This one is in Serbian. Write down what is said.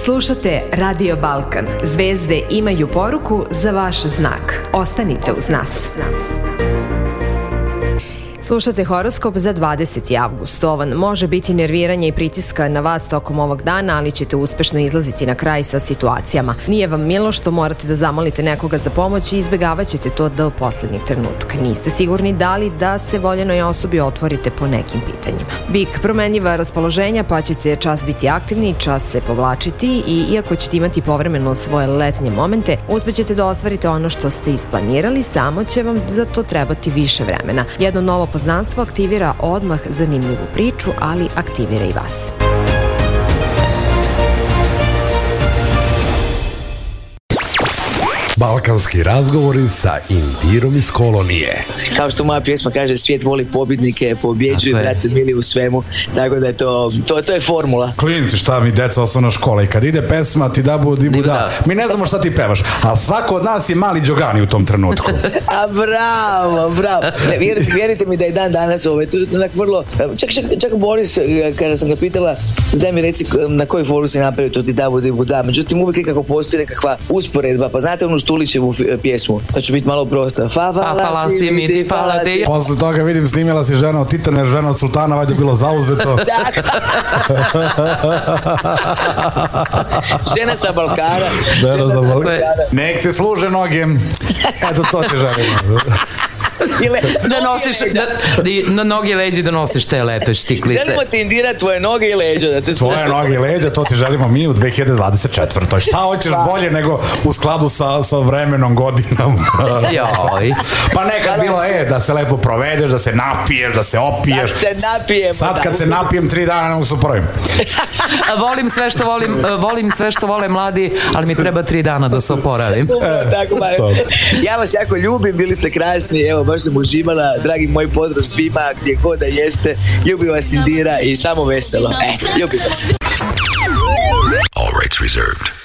Slušate Radio Balkan. Zvezde imaju poruku za vaš znak. Ostanite uz nas. Slušate horoskop za 20. avgust. Ovan, može biti nerviranje i pritiska na vas tokom ovog dana, ali ćete uspešno izlaziti na kraj sa situacijama. Nije vam milo što morate da zamolite nekoga za pomoć i izbegavat ćete to do poslednjeg trenutka. Niste sigurni da li da se voljenoj osobi otvorite po nekim pitanjima. Bik, promenljiva raspoloženja, pa ćete čas biti aktivni, čas se povlačiti i iako ćete imati povremeno svoje letnje momente, uspećete da ostvarite ono što ste isplanirali, samo će vam za to trebati više vremena. Jedno novo poznanstvo aktivira odmah zanimljivu priču, ali aktivira i vas. Balkanski razgovori sa Indirom iz kolonije. Kao što moja pjesma kaže, svijet voli pobjednike, pobjeđuju, brate mili, u svemu. Tako da je to je formula. Klinici, šta mi deca osnovna škola, i kad ide pesma ti dabu dibu da, mi ne znamo šta ti pevaš, ali svako od nas je mali Đogani u tom trenutku. A bravo. Vjerujte mi da je dan danas vrlo... Čak Boris, kada sam ga pitala, daj mi reci na koju foru si napravio to ti dabu dibu da, međutim uvijek nekako postoji nekakva usporedba, pa znate onu Štulićevu pjesmu, sad ću biti malo prosta. Fala si mi ti, fala ti. Posle toga vidim, snimila si žena od Titana, jer žena od Sultana valjda bilo zauzeto. Žena sa Balkana. Nek te služe noge. Eto, to ti želim. Da nosiš na noge i leđi, da nosiš te lepe štiklice. Želimo ti, Indira, tvoje noge i leđa. Tvoje noge i leđa, to ti želimo mi u 2024. Šta hoćeš bolje nego u skladu sa vremenom, godinom? Pa nekad bilo da se lepo provedeš, da se napiješ, da se opiješ. Sad kad se napijem 3 dana ne mogu se upravim. Volim sve što vole mladi, ali mi treba 3 dana da se oporavim. Ja vas jako ljubim, bili ste krasni, evo, baš sam uživala, dragi moji, pozdrav svima gdje god da jeste, ljubim vas, Indira, i samo veselo. Ljubim vas. All rights reserved.